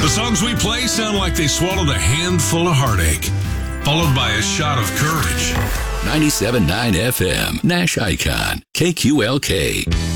songs we play sound like they swallowed a handful of heartache, followed by a shot of courage. 97.9 FM, Nash Icon, KQLK.